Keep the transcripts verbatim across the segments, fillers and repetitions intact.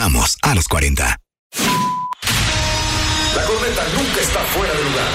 Regresamos a los cuarenta. La corneta nunca está fuera de lugar.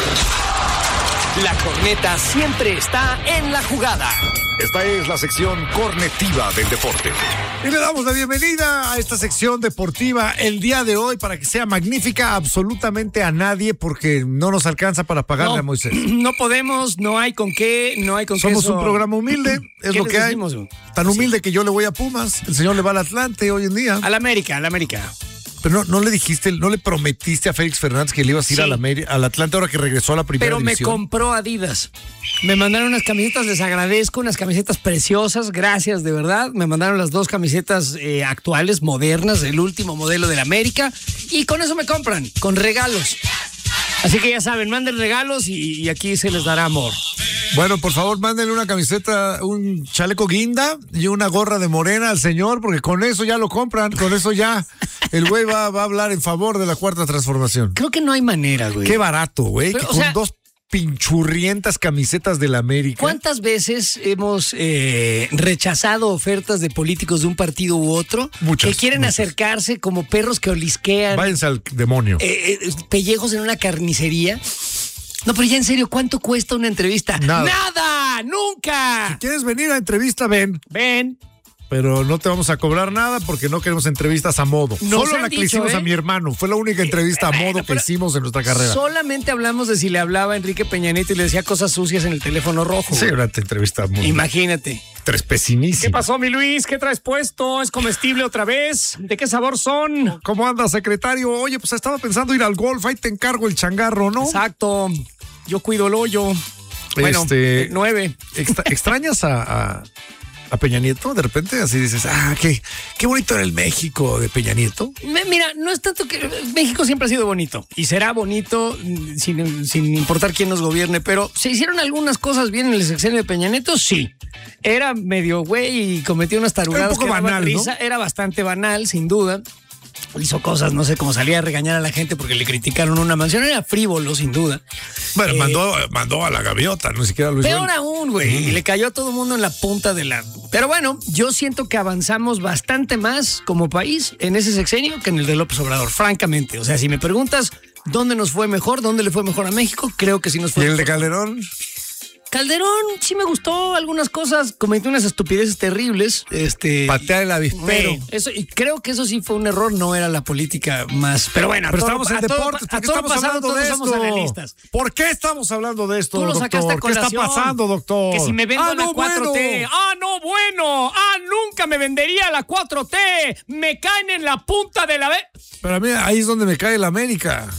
La corneta siempre está en la jugada. Esta es la sección cornetiva del deporte. Y le damos la bienvenida a esta sección deportiva el día de hoy para que sea magnífica absolutamente a nadie porque no nos alcanza para pagarle No, a Moisés. No podemos, no hay con qué, no hay con qué. Somos eso. un programa humilde, es ¿Qué lo les que hay. decimos? Tan humilde que yo le voy a Pumas, el señor le va al Atlante hoy en día. Al América, al América. Pero no, no le dijiste, no le prometiste a Félix Fernández que le ibas a ir Sí. al, Ameri- al Atlante ahora que regresó a la primera Pero me división. compró Adidas. Me mandaron unas camisetas, les agradezco, unas camisetas preciosas, gracias de verdad. Me mandaron las dos camisetas eh, actuales, modernas, el último modelo del América. Y con eso me compran, con regalos. Así que ya saben, manden regalos y, y aquí se les dará amor. Bueno, por favor, mándenle una camiseta, un chaleco guinda y una gorra de morena al señor, porque con eso ya lo compran, con eso ya el güey va, va a hablar en favor de la cuarta transformación. Creo que no hay manera, güey. Qué barato, güey, que Pero, o con sea, dos pinchurrientas camisetas del América. ¿Cuántas veces hemos eh, rechazado ofertas de políticos de un partido u otro Muchas, que quieren muchas. acercarse como perros que olisquean Váyanse al demonio. eh, eh, pellejos en una carnicería? No, pero ya en serio, ¿cuánto cuesta una entrevista? Nada. ¡Nada! ¡Nunca! ¿Quieres venir a entrevista? Ven. Ven. Pero no te vamos a cobrar nada porque no queremos entrevistas a modo. Nos Solo han la que dicho, le hicimos ¿eh? a mi hermano. Fue la única entrevista a Bueno, modo que pero hicimos en nuestra carrera. Solamente hablamos de si le hablaba a Enrique Peña Nieto y le decía cosas sucias en el teléfono rojo. Sí, una entrevista muy... Imagínate. Tres pesinísimas. ¿Qué pasó, mi Luis? ¿Qué traes puesto? ¿Es comestible otra vez? ¿De qué sabor son? ¿Cómo anda, secretario? Oye, pues estaba pensando ir al golf. Ahí te encargo el changarro, ¿no? Exacto. Yo cuido el hoyo. Bueno, Este- eh, nueve. Extra- ¿Extrañas a, a, a Peña Nieto? De repente así dices, ah, qué, qué bonito era el México de Peña Nieto. Me- Mira, no es tanto que México siempre ha sido bonito y será bonito mm, sin, sin importar quién nos gobierne, pero se hicieron algunas cosas bien en el sexenio de Peña Nieto, sí. Era medio güey y cometió unas tarugadas. Era un poco que daban banal, ¿no? risa. Era bastante banal, sin duda. Hizo cosas, no sé, como salía a regañar a la gente porque le criticaron una mansión. Era frívolo, sin duda. Bueno, Eh, mandó, mandó a la gaviota, ni siquiera lo hizo Peor él. aún, güey. Y le cayó a todo el mundo en la punta de la... Pero bueno, yo siento que avanzamos bastante más como país en ese sexenio que en el de López Obrador, francamente. O sea, si me preguntas dónde nos fue mejor, dónde le fue mejor a México, creo que sí nos ¿Y fue el de mejor. Calderón? Calderón sí me gustó algunas cosas, cometió unas estupideces terribles. Este, Patear el avispero. Güey, eso, y creo que eso sí fue un error, no era la política más. Pero bueno, a Pero todo- estamos en a todo- deportes, a ¿por qué todo estamos pasado hablando todos de somos esto? analistas. ¿Por qué estamos hablando de esto, Tú lo doctor? sacaste a ¿Qué está colación. pasando, doctor? Que si me vendo Ah, a la no, cuatro T. bueno. Ah, no, bueno. Ah, nunca me vendería a la cuatro T. Me caen en la punta de la... ve- Pero a mí ahí es donde me cae el América.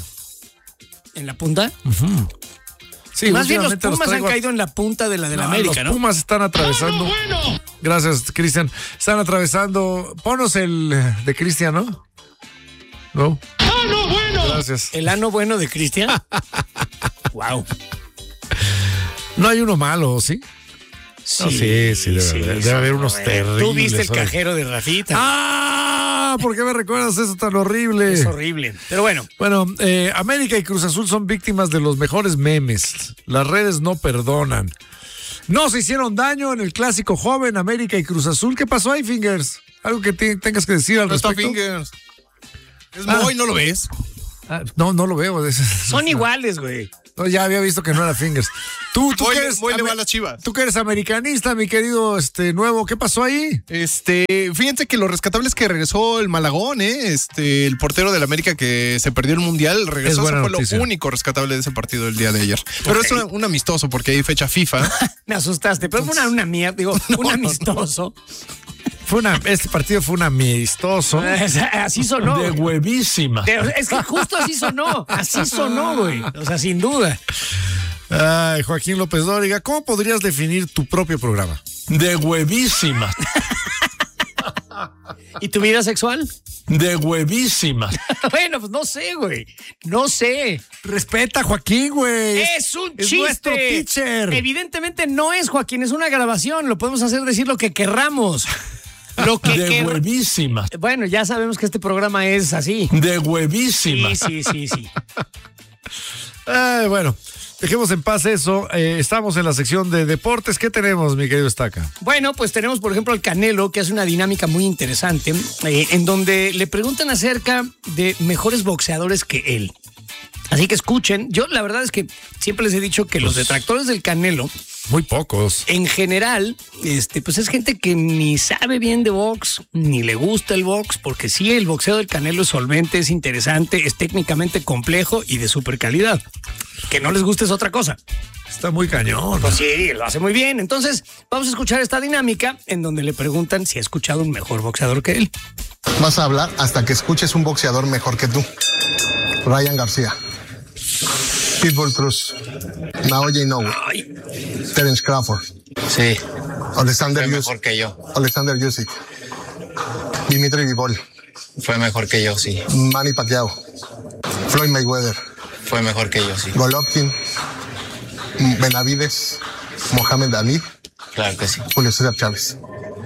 ¿En la punta? Sí, Más bien los últimamente Pumas han traigo a- caído en la punta de la de la No, América, los ¿no? Pumas están atravesando. Gracias, Cristian. Están atravesando. Ponos el de Cristian, ¿no? No. Gracias. El ano bueno de Cristian. Wow. No hay uno malo, ¿sí? No, sí, sí, debe haber- debe haber unos terribles, Tú viste el oye. cajero de Rafita. ¡Ah! ¿Por qué me recuerdas eso tan horrible? Es horrible. Pero bueno. Bueno, eh, América y Cruz Azul son víctimas de los mejores memes. Las redes no perdonan. No se hicieron daño en el clásico joven América y Cruz Azul. ¿Qué pasó ahí, Fingers? ¿Algo que te- tengas que decir al No está respecto? Fingers. Es Ah. Moy, ¿no lo ves? Ah, no, no lo veo. Son iguales, güey. No, ya había visto que no era Fingers. Tú, tú Moy, que le- eres, Moy le va ame- a las Chivas. tú que eres americanista, mi querido este nuevo, ¿qué pasó ahí? Este, fíjense que lo rescatable es que regresó el Malagón, ¿eh? Este, el portero del América que se perdió el Mundial, Es regresó. buena Eso fue noticia. lo único rescatable de ese partido del día de ayer. Pero es un, un amistoso porque hay fecha FIFA. Me asustaste, pero fue una, una mierda, digo, un no, amistoso. Fue una, este partido fue un amistoso. Así sonó. De güey. huevísima. De- Es que justo así sonó. Así sonó, güey. O sea, sin duda. Ay, Joaquín López Dóriga, ¿cómo podrías definir tu propio programa? De huevísima. ¿Y tu vida sexual? De huevísima. Bueno, pues no sé, güey. No sé. Respeta a Joaquín, güey. Es un Es chiste. nuestro pitcher. Evidentemente no es, Joaquín, es una grabación. Lo podemos hacer decir lo que querramos. Lo que De quer- huevísima. Bueno, ya sabemos que este programa es así. De huevísima. Sí, sí, sí, sí. Ay, bueno, dejemos en paz eso. Eh, estamos en la sección de deportes. ¿Qué tenemos, mi querido Estaca? Bueno, pues tenemos, por ejemplo, al Canelo, que hace una dinámica muy interesante, eh, en donde le preguntan acerca de mejores boxeadores que él. Así que escuchen. Yo la verdad es que siempre les he dicho que los detractores del Canelo, muy pocos. En general, este, pues es gente que ni sabe bien de box, ni le gusta el box, porque sí, el boxeo del Canelo es solvente, es interesante, es técnicamente complejo y de super calidad. Que no les guste es otra cosa. Está muy cañón. Pues sí, lo hace muy bien. Entonces, vamos a escuchar esta dinámica en donde le preguntan si ha escuchado un mejor boxeador que él. Vas a hablar hasta que escuches un boxeador mejor que tú. Ryan García, Pitbull Cruz, Naoya Inoue, Terence Crawford. Sí. Alexander Fue Usyk. mejor que yo. Alexander Usyk. Dimitri Bivol. Fue mejor que yo, sí. Manny Pacquiao. Floyd Mayweather. Fue mejor que yo, sí. Golovkin. Benavides. Mohamed Ali. Claro que sí. Julio César Chávez.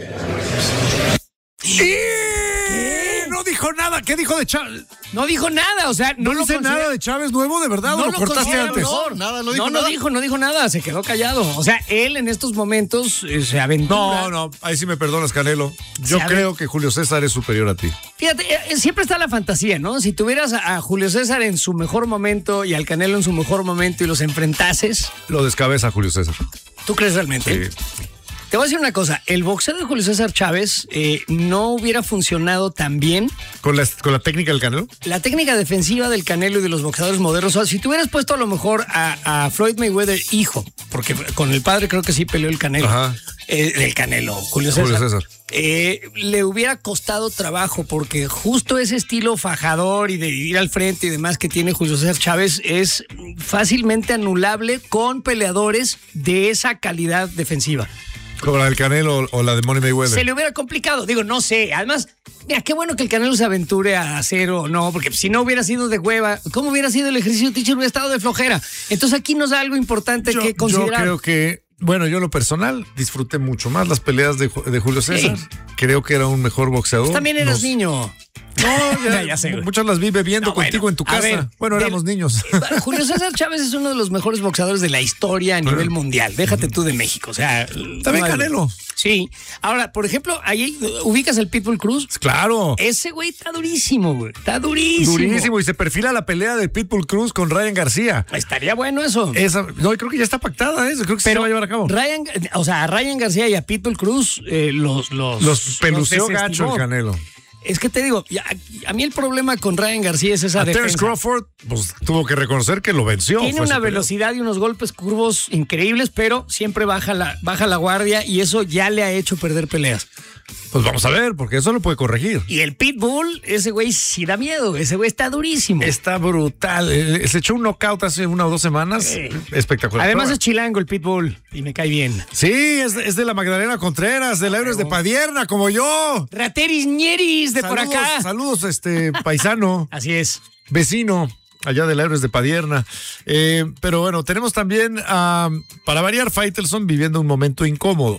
No dijo nada. ¿Qué dijo de Chávez? No dijo nada, o sea, no, ¿No lo dice considera... nada de Chávez nuevo, de verdad? No ¿O lo, lo cortaste considera antes? mejor. Nada, no dijo no, no nada. dijo, no dijo nada, se quedó callado. O sea, él en estos momentos eh, se aventura. No, no, ahí sí me perdonas, Canelo. Yo Se creo que Julio César es superior a ti. Fíjate, eh, siempre está la fantasía, ¿no? Si tuvieras a, a Julio César en su mejor momento y al Canelo en su mejor momento y los enfrentases, Lo descabeza Julio César. ¿tú crees realmente? Sí. Te voy a decir una cosa, el boxeo de Julio César Chávez eh, no hubiera funcionado tan bien. ¿Con la, con la técnica del Canelo? La técnica defensiva del Canelo y de los boxeadores modernos, o sea, si tú hubieras puesto a lo mejor a, a Floyd Mayweather hijo, porque con el padre creo que sí peleó el Canelo, Ajá. eh, el Canelo, Julio César, Julio César. Eh, le hubiera costado trabajo, porque justo ese estilo fajador y de ir al frente y demás que tiene Julio César Chávez es fácilmente anulable con peleadores de esa calidad defensiva. ¿Como la del Canelo o la de Money Mayweather? Se le hubiera complicado, digo, no sé. Además, mira, qué bueno que el Canelo se aventure a hacer o no, porque si no hubiera sido de hueva, ¿cómo hubiera sido el ejercicio, teacher? Hubiera estado de flojera. Entonces aquí nos da algo importante yo, que considerar. Yo creo que, bueno, yo en lo personal disfruté mucho más las peleas de, de Julio César. Sí. Creo que era un mejor boxeador. Pues también eras Nos- niño. No, ya, Ya sé, güey. muchas las vi bebiendo No, contigo bueno, en tu a casa. ver, bueno, del- éramos niños. Julio César Chávez es uno de los mejores boxeadores de la historia a nivel mundial. Déjate tú de México. O sea, También no hay- Canelo. Sí. Ahora, por ejemplo, ahí ubicas el Pitbull Cruz. Claro. Ese güey está durísimo, güey. Está durísimo. Durísimo. Y se perfila la pelea de Pitbull Cruz con Ryan García. Estaría bueno eso. Esa, no, creo que ya está pactada, ¿eh? Creo que sí se va a llevar a cabo. Ryan, o sea, a Ryan García y a Pitbull Cruz eh, los, los, Los peluceó los gacho desestimó. el Canelo. Es que te digo, ya- a mí el problema con Ryan García es esa A Terence defensa. Crawford, pues tuvo que reconocer que lo venció. Tiene Fue una superior. velocidad y unos golpes curvos increíbles, pero siempre baja la, baja la guardia y eso ya le ha hecho perder peleas. Pues vamos a ver, porque eso lo puede corregir. Y el Pitbull, ese güey sí da miedo, ese güey está durísimo. Está brutal. Eh, Se echó un knockout hace una o dos semanas. Sí. Espectacular. Además Pero es chilango el Pitbull y me cae bien. Sí, es de, es de la Magdalena Contreras, de la Héroes de Padierna, como yo. Rateris ñeris de saludos, por acá. Saludos, este paisano, Así es. vecino, allá de la Héroes de Padierna. Eh, pero bueno, tenemos también, ah, para variar, Faitelson viviendo un momento incómodo.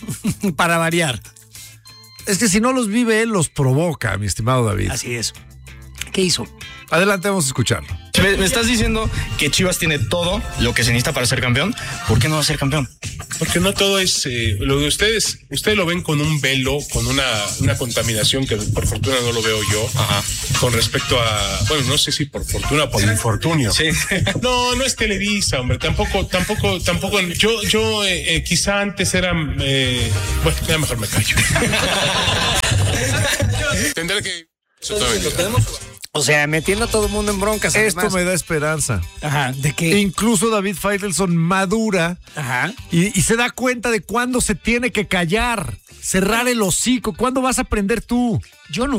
Para variar. Es que si no los vive él, los provoca, mi estimado David. Así es. ¿Qué hizo? Adelante, vamos a escucharlo. Me, me estás diciendo que Chivas tiene todo lo que se necesita para ser campeón. ¿Por qué no va a ser campeón? Porque no todo es eh, lo de ustedes. Ustedes lo ven con un velo, con una, una contaminación que por fortuna no lo veo yo. Ajá. Con respecto a, bueno, no sé si por fortuna o por infortunio. Sí. No, no es Televisa, hombre. Tampoco, tampoco, tampoco. Yo, yo eh, eh, quizá antes era, eh, bueno, ya mejor me callo. Tendré que. O sea, metiendo a todo el mundo en broncas. Esto además. me da esperanza. Ajá, ¿de qué? Incluso David Faitelson madura Ajá. y, y se da cuenta de cuándo se tiene que callar, cerrar el hocico. ¿Cuándo vas a aprender tú? Yo no